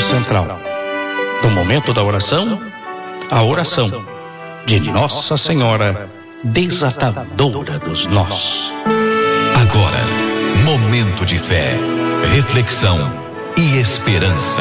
central do momento da oração, a oração de Nossa Senhora Desatadora dos Nós. Agora, momento de fé, reflexão e esperança.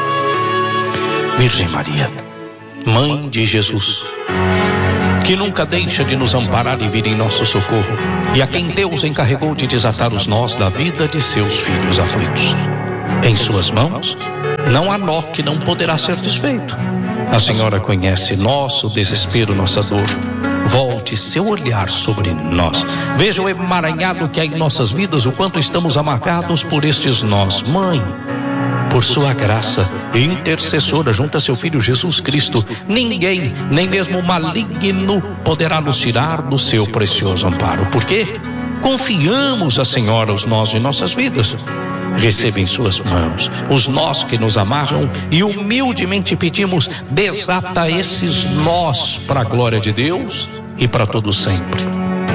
Virgem Maria, Mãe de Jesus, que nunca deixa de nos amparar e vir em nosso socorro, e a quem Deus encarregou de desatar os nós da vida de seus filhos aflitos. Em suas mãos não há nó que não poderá ser desfeito. A Senhora conhece nosso desespero, nossa dor. Volte seu olhar sobre nós. Veja o emaranhado que há em nossas vidas, o quanto estamos amargados por estes nós. Mãe, por sua graça intercessora junto a seu Filho Jesus Cristo, ninguém, nem mesmo o maligno, poderá nos tirar do seu precioso amparo. Por quê? Confiamos a Senhora os nós de nossas vidas. Receba em suas mãos os nós que nos amarram e humildemente pedimos: desata esses nós para a glória de Deus e para todo sempre.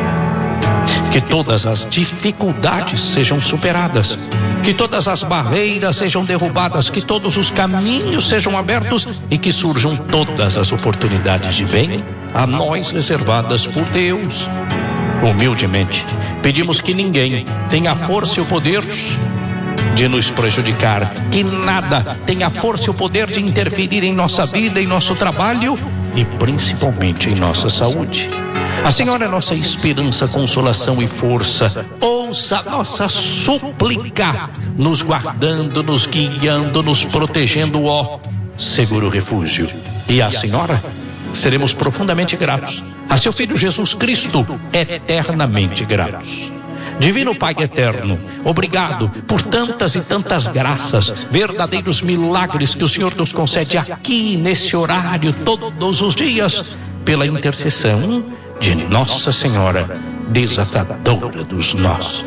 Que todas as dificuldades sejam superadas, que todas as barreiras sejam derrubadas, que todos os caminhos sejam abertos e que surjam todas as oportunidades de bem a nós reservadas por Deus. Humildemente pedimos que ninguém tenha a força e o poder de nos prejudicar, que nada tenha a força e o poder de interferir em nossa vida, em nosso trabalho e principalmente em nossa saúde. A Senhora é nossa esperança, consolação e força. Ouça nossa súplica, nos guardando, nos guiando, nos protegendo, ó seguro refúgio. E a Senhora seremos profundamente gratos. A seu Filho Jesus Cristo, eternamente gratos. Divino Pai eterno, obrigado por tantas e tantas graças, verdadeiros milagres que o Senhor nos concede aqui nesse horário, todos os dias, pela intercessão de Nossa Senhora Desatadora dos Nós.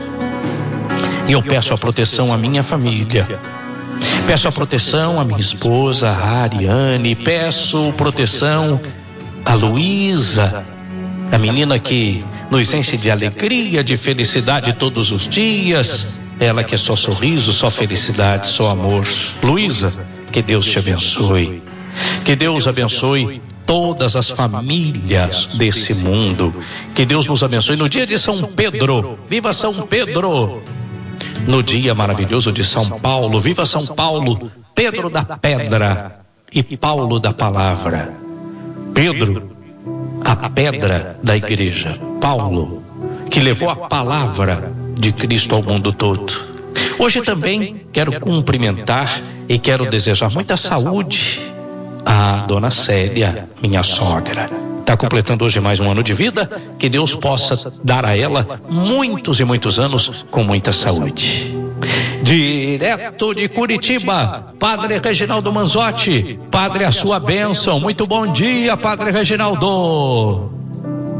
E eu peço a proteção à minha família, peço a proteção à minha esposa, a Ariane, peço proteção a Luísa, a menina que nos enche de alegria, de felicidade todos os dias, ela que é só sorriso, só felicidade, só amor. Luísa, que Deus te abençoe, que Deus abençoe todas as famílias desse mundo, que Deus nos abençoe no dia de São Pedro. Viva São Pedro! No dia maravilhoso de São Paulo, viva São Paulo, Pedro da Pedra e Paulo da Palavra. Pedro, a pedra da igreja. Paulo, que levou a palavra de Cristo ao mundo todo. Hoje também quero cumprimentar e quero desejar muita saúde à dona Célia, minha sogra. Está completando hoje mais um ano de vida. Que Deus possa dar a ela muitos e muitos anos com muita saúde. Direto de Curitiba, Padre Reginaldo Manzotti. Padre, a sua bênção. Muito bom dia, Padre Reginaldo.